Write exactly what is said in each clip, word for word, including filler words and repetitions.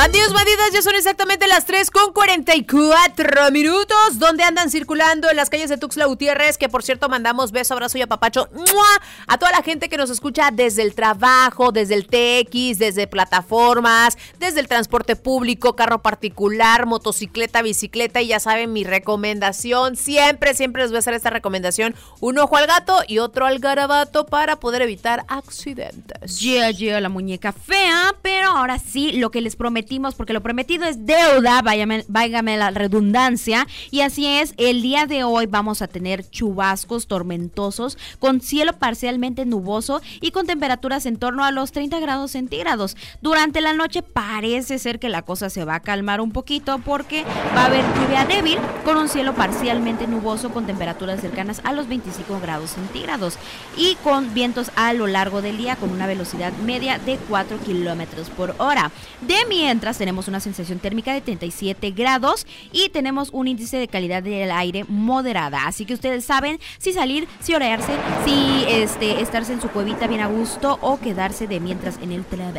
Bandidos, bandidas, ya son exactamente las tres con cuarenta y cuatro minutos. ¿Dónde andan circulando en las calles de Tuxtla Gutiérrez? Que por cierto mandamos beso, abrazo y apapacho ¡mua! A toda la gente que nos escucha desde el trabajo, desde el T X, desde plataformas, desde el transporte público, carro particular, motocicleta, bicicleta. Y ya saben, mi recomendación, siempre, siempre les voy a hacer esta recomendación: un ojo al gato y otro al garabato para poder evitar accidentes. Yeah, yeah, la muñeca fea, pero ahora sí, lo que les prometimos, porque lo prometido es deuda, váyame, váyame la redundancia, y así es, el día de hoy vamos a tener chubascos tormentosos con cielo parcialmente nuboso y con temperaturas en torno a los treinta grados centígrados. Durante la noche parece ser que la cosa se va a calmar un poquito porque va a haber lluvia débil con un cielo parcialmente nuboso con temperaturas cercanas a los veinticinco grados centígrados y con vientos a lo largo del día con una velocidad media de cuatro kilómetros por hora. De mientras tenemos una sensación térmica de treinta y siete grados y tenemos un índice de calidad del aire moderada, así que ustedes saben si salir, si orearse, si este, estarse en su cuevita bien a gusto o quedarse de mientras en el trabajo.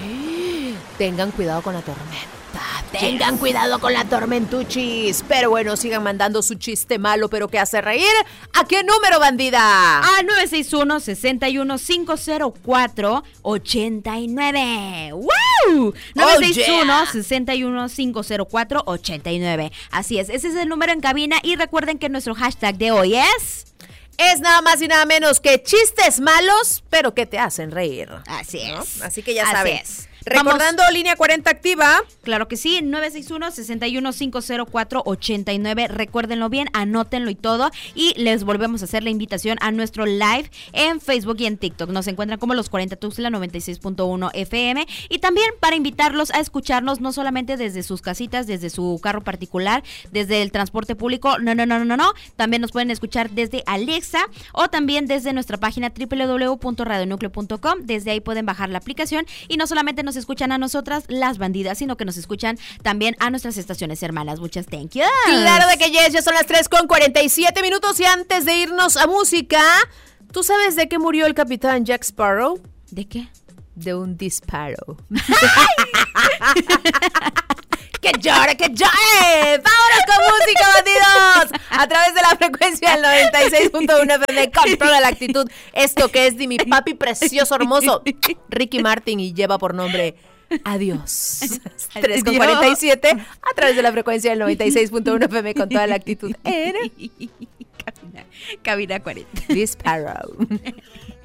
Tengan cuidado con la tormenta. Tengan cuidado con la tormentuchis. Pero bueno, sigan mandando su chiste malo, pero que hace reír. ¿A qué número, bandida? A nueve seis uno, seis uno cinco cero cuatro, ocho nueve. ¡Wow! nueve seis uno, seis uno cinco cero cuatro, ocho nueve. Así es, ese es el número en cabina. Y recuerden que nuestro hashtag de hoy es... Es nada más y nada menos que chistes malos, pero que te hacen reír. Así es. ¿No? Así que ya Así sabes. es. Recordando, vamos, línea cuarenta activa. Claro que sí, nueve seis uno, seis uno cinco cero cuatro, ocho nueve. Recuérdenlo bien, anótenlo y todo. Y les volvemos a hacer la invitación a nuestro live en Facebook y en TikTok. Nos encuentran como Los cuarenta Tuxtla noventa y seis punto uno F M. Y también para invitarlos a escucharnos no solamente desde sus casitas, desde su carro particular, desde el transporte público. No, no, no, no, no, no. También nos pueden escuchar desde Alexa o también desde nuestra página doble u doble u doble u punto radio núcleo punto com. Desde ahí pueden bajar la aplicación y no solamente nos escuchan a nosotras, las bandidas, sino que nos escuchan también a nuestras estaciones hermanas. Muchas thank you. Claro de que yes, ya son las tres con cuarenta y siete minutos y antes de irnos a música, ¿tú sabes de qué murió el capitán Jack Sparrow? ¿De qué? De un disparo. ¡Que llore, que llore! ¡Vámonos con música, bandidos! A través de la frecuencia del noventa y seis punto uno F M, con toda la actitud. Esto que es de mi papi precioso, hermoso, Ricky Martin, y lleva por nombre Adiós. tres con cuarenta y siete, a través de la frecuencia del noventa y seis punto uno F M, con toda la actitud. Cabina, cabina cuarenta. Disparo.